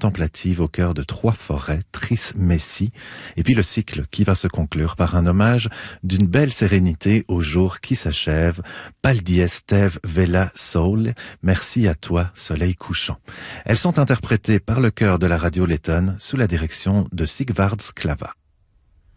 contemplative au cœur de 3 forêts, Tris Messi, et puis le cycle qui va se conclure par un hommage d'une belle sérénité au jour qui s'achève. Pal dies tev vela sol, merci à toi, soleil couchant. Elles sont interprétées par le chœur de la radio lettonne sous la direction de Sigvards Klava.